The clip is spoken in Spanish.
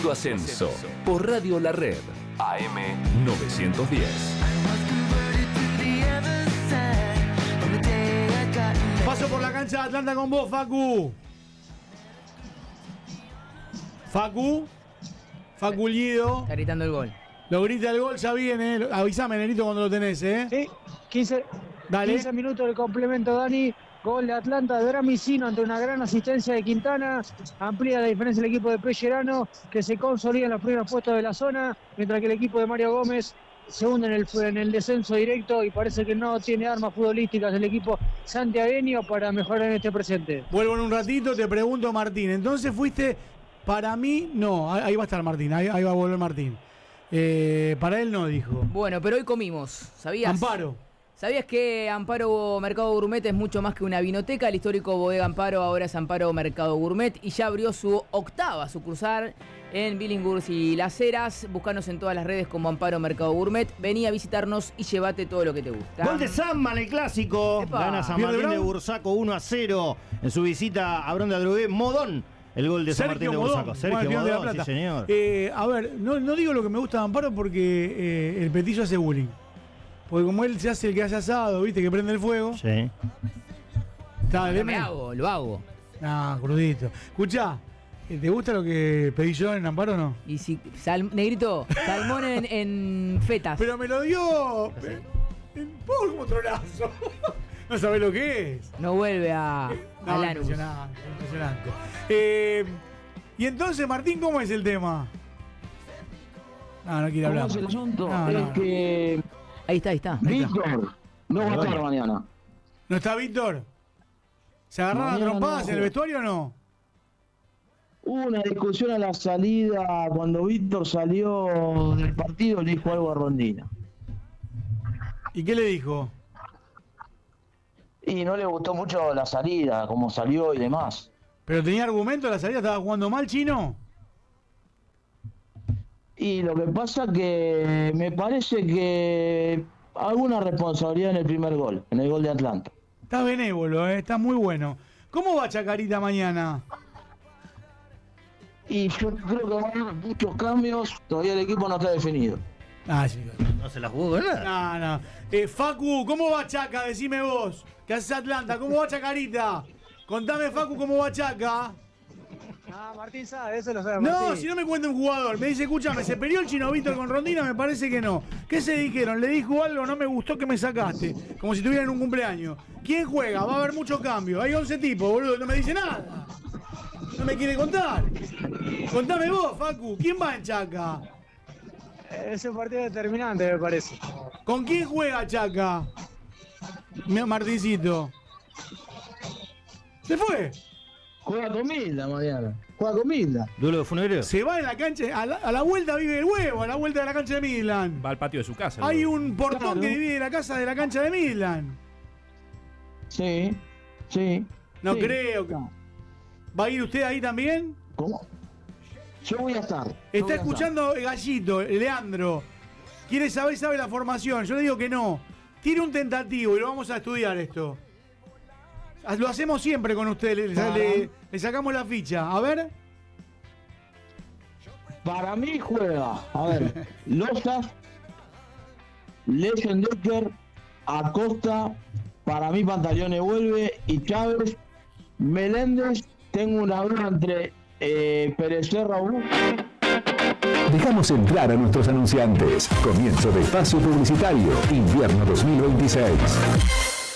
Segundo Ascenso, por Radio La Red, AM 910. Paso por la cancha de Atlanta con vos, Facu. Facu Lido. Está gritando el gol. Lo grita el gol, ya viene. Avísame, Nenito, cuando lo tenés, Sí, 15 minutos de complemento, Dani. Gol de Atlanta de Dramicino ante una gran asistencia de Quintana. Amplía la diferencia el equipo de Pellerano, que se consolida en los primeros puestos de la zona, mientras que el equipo de Mario Gómez se hunde en el descenso directo y parece que no tiene armas futbolísticas el equipo santiagueño para mejorar en este presente. Vuelvo en un ratito, te pregunto, Martín. Entonces fuiste, para mí, no. Ahí va a estar Martín, ahí va a volver Martín. Para él no, dijo. Bueno, pero hoy comimos, ¿sabías? Amparo. ¿Sabías que Amparo Mercado Gourmet es mucho más que una vinoteca? El histórico Bodega Amparo ahora es Amparo Mercado Gourmet y ya abrió su 8ª sucursal en Billinghurst y Las Heras. Búscanos en todas las redes como Amparo Mercado Gourmet. Vení a visitarnos y llévate todo lo que te gusta. Gol de Sandman, el clásico. Epa. Gana San Martín de Bursaco 1-0 en su visita a Bronda Drogué. Modón. El gol de San Martín de Bursaco. Sergio Modón, sí, señor. A ver, no digo lo que me gusta de Amparo porque el Petillo hace bullying. Porque como él se hace el que hace asado, viste, que prende el fuego. Sí. Lo hago. Ah, crudito. Escuchá, ¿te gusta lo que pedí yo en Amparo o no? Y si, negrito, salmón en fetas. Pero me lo dio. Por como tronazo. No sabés lo que es. No vuelve a Lanús. Impresionante. Y entonces, Martín, ¿cómo es el tema? No quiere hablar. ¿Cómo es el asunto? Es que Ahí está. Víctor no va a estar mañana. ¿No está Víctor? ¿Se agarraron a trompadas en el vestuario o no? Hubo una discusión a la salida cuando Víctor salió del partido, le dijo algo a Rondina. ¿Y qué le dijo? Y no le gustó mucho la salida, cómo salió y demás. ¿Pero tenía argumento la salida? ¿Estaba jugando mal, Chino? Y lo que pasa que me parece que alguna responsabilidad en el primer gol, en el gol de Atlanta. Está benévolo, está muy bueno. ¿Cómo va Chacarita mañana? Y yo creo que va a haber muchos cambios, todavía el equipo no está definido. Ah, sí. No se la jugó con nada. No. Facu, ¿cómo va Chaca? Decime vos. ¿Qué haces Atlanta? ¿Cómo va Chacarita? Contame, Facu, ¿cómo va Chaca? Martín sabe, eso lo sabe Martín. No, si no me cuenta un jugador. Me dice, escúchame, ¿se peleó el Chino Víctor con Rondina? Me parece que no. ¿Qué se dijeron? Le dijo algo, no me gustó que me sacaste. Como si estuvieran en un cumpleaños. ¿Quién juega? Va a haber mucho cambio. Hay 11 tipos, boludo. No me dice nada. No me quiere contar. Contame vos, Facu. ¿Quién va en Chaca? Es un partido determinante, me parece. ¿Con quién juega Chaca? Martincito. ¿Se fue? Juega con Milda mañana. Juega con Milda. ¿Duelo de funerario? Se va en la cancha. A la vuelta vive el huevo. A la vuelta de la cancha de Midland. Va al patio de su casa. Hay un portón que divide la casa de la cancha de Midland. Sí. No creo. ¿Va a ir usted ahí también? ¿Cómo? Yo voy a estar. Está escuchando el Gallito, Leandro. Quiere saber, sabe la formación. Yo le digo que no. Tiene un tentativo y lo vamos a estudiar esto. Lo hacemos siempre con usted. Le sacamos la ficha. A ver. Para mí juega, a ver, Lozas, Leyendecker, Acosta, para mí Pantaleone vuelve y Chávez, Meléndez, tengo una duda entre Perecerra o Dejamos entrar a nuestros anunciantes. Comienzo de espacio publicitario. Invierno 2026.